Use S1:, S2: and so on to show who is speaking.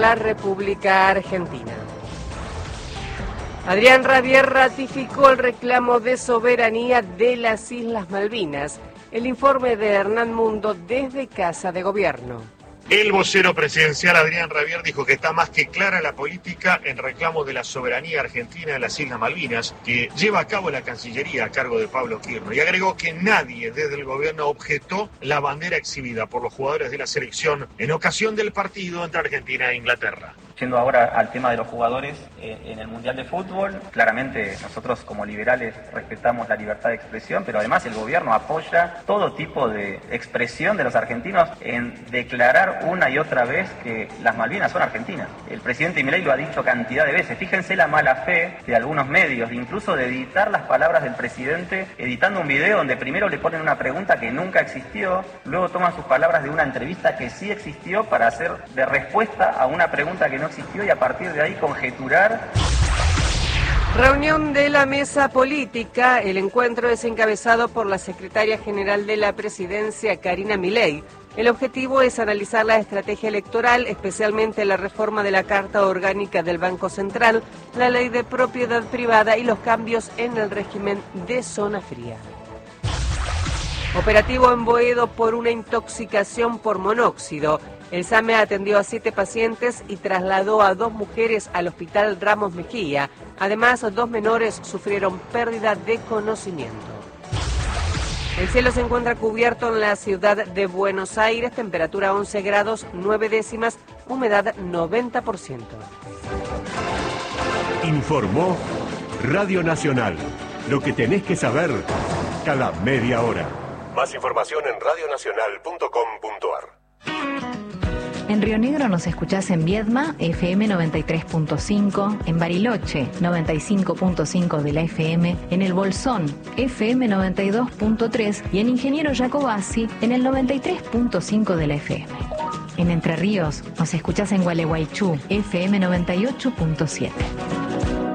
S1: la República Argentina. Adrián Rabier ratificó el reclamo de soberanía de las Islas Malvinas. El informe de Hernán Mundo desde Casa de Gobierno.
S2: El vocero presidencial Adrián Rabier dijo que está más que clara la política en reclamo de la soberanía argentina de las Islas Malvinas, que lleva a cabo la Cancillería a cargo de Pablo Kirchner, y agregó que nadie desde el gobierno objetó la bandera exhibida por los jugadores de la selección en ocasión del partido entre Argentina e Inglaterra.
S3: Yendo ahora al tema de los jugadores en el Mundial de Fútbol, claramente nosotros como liberales respetamos la libertad de expresión, pero además el gobierno apoya todo tipo de expresión de los argentinos en declarar una y otra vez que las Malvinas son argentinas. El presidente Milei lo ha dicho cantidad de veces. Fíjense la mala fe de algunos medios, incluso de editar las palabras del presidente, editando un video donde primero le ponen una pregunta que nunca existió, luego toman sus palabras de una entrevista que sí existió para hacer de respuesta a una pregunta que no existió y a partir de ahí conjeturar.
S1: Reunión de la mesa política. El encuentro es encabezado por la secretaria general de la presidencia, Karina Milei. El objetivo es analizar la estrategia electoral, especialmente la reforma de la Carta Orgánica del Banco Central, la ley de propiedad privada y los cambios en el régimen de zona fría. Operativo en Boedo por una intoxicación por monóxido. El SAME atendió a 7 pacientes y trasladó a 2 mujeres al hospital Ramos Mejía. Además, 2 menores sufrieron pérdida de conocimiento. El cielo se encuentra cubierto en la ciudad de Buenos Aires, temperatura 11 grados 9 décimas, humedad 90%.
S4: Informó Radio Nacional. Lo que tenés que saber cada media hora. Más información en radionacional.com.ar.
S5: En Río Negro nos escuchás en Viedma, FM 93.5, en Bariloche, 95.5 de la FM, en El Bolsón, FM 92.3 y en Ingeniero Jacobasi, en el 93.5 de la FM. En Entre Ríos nos escuchás en Gualeguaychú, FM 98.7.